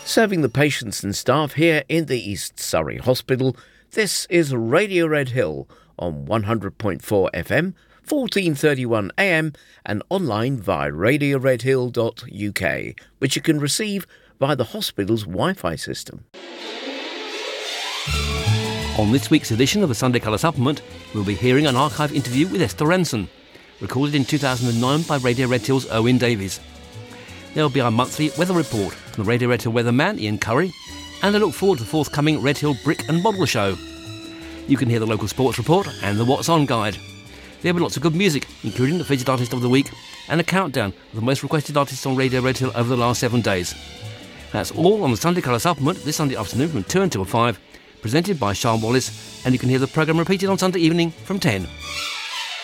Serving the patients and staff here in the East Surrey Hospital, this is Radio Red Hill on 100.4 FM, 1431 AM and online via radioredhill.uk, which you can receive via the hospital's Wi-Fi system. On this week's edition of the Sunday Colour Supplement, we'll be hearing an archive interview with Esther Ranson, recorded in 2009 by Radio Red Hill's Owen Davies. There'll be our monthly weather report from the Radio Red Hill weatherman Ian Curry, and a look forward to the forthcoming Red Hill Brick and Model Show. You can hear the local sports report and the What's On guide. There'll be lots of good music, including the featured artist of the week and a countdown of the most requested artists on Radio Red Hill over the last 7 days. That's all on the Sunday Colour Supplement this Sunday afternoon from 2 until 5, presented by Sean Wallace, and you can hear the programme repeated on Sunday evening from 10.